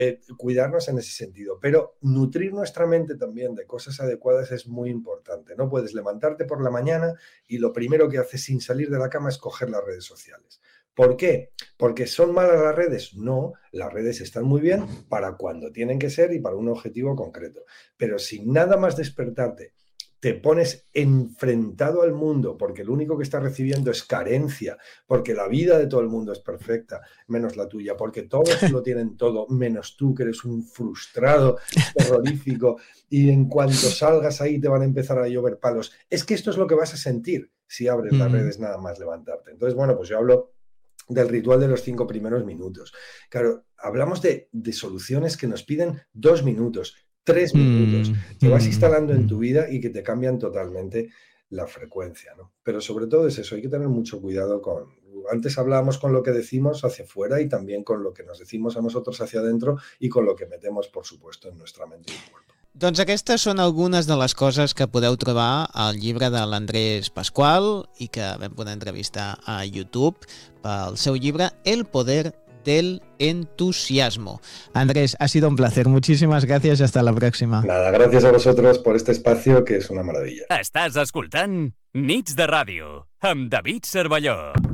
cuidarnos en ese sentido, pero nutrir nuestra mente también de cosas adecuadas es muy importante. No puedes levantarte por la mañana y lo primero que haces sin salir de la cama es coger las redes sociales. ¿Por qué? ¿Porque son malas las redes? No, las redes están muy bien para cuando tienen que ser y para un objetivo concreto. Pero si nada más despertarte te pones enfrentado al mundo porque lo único que estás recibiendo es carencia, porque la vida de todo el mundo es perfecta, menos la tuya, porque todos lo tienen todo, menos tú, que eres un frustrado terrorífico, y en cuanto salgas ahí te van a empezar a llover palos. Es que esto es lo que vas a sentir si abres las redes nada más levantarte. Entonces, bueno, pues yo hablo del ritual de los 5 primeros minutos. Claro, hablamos de soluciones que nos piden 2 minutos, 3 minutos, que vas instalando en tu vida y que te cambian totalmente la frecuencia, ¿no? Pero sobre todo es eso, hay que tener mucho cuidado con... Antes hablábamos con lo que decimos hacia afuera y también con lo que nos decimos a nosotros hacia adentro y con lo que metemos, por supuesto, en nuestra mente y cuerpo. Doncs aquestes són algunes de les coses que podeu trobar al llibre de l'Andrés Pascual i que vam poder entrevistar a YouTube pel seu llibre El poder del entusiasmo. Andrés, ha sido un placer. Muchísimas gracias y hasta la próxima. Nada, gracias a vosotros por este espacio que es una maravilla. Estàs escoltant Nits de Ràdio amb David Cervelló.